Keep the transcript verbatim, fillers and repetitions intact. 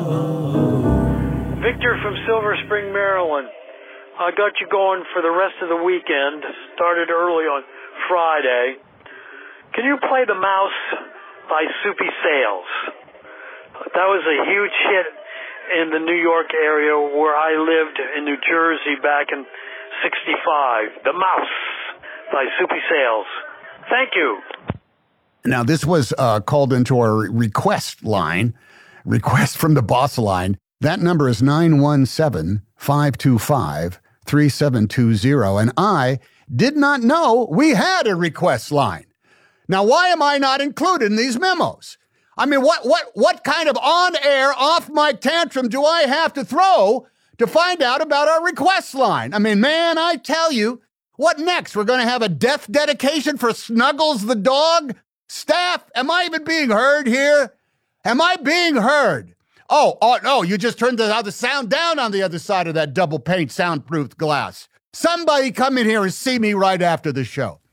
Victor from Silver Spring, Maryland. I got you going for the rest of the weekend. Started early on Friday. Can you play The Mouse by Soupy Sales? That was a huge hit in the New York area where I lived in New Jersey back in sixty-five. The Mouse by Soupy Sales. Thank you. Now, this was uh, called into our request line, request from the boss line. That number is nine one seven, five two five, three seven two zero. And I did not know we had a request line. Now, why am I not included in these memos? I mean, what what what kind of on-air, off-mic tantrum do I have to throw to find out about our request line? I mean, man, I tell you, what next? We're going to have a death dedication for Snuggles the dog? Staff, am I even being heard here? Am I being heard? Oh, oh no, you just turned the, the sound down on the other side of that double pane soundproof glass. Somebody come in here and see me right after the show.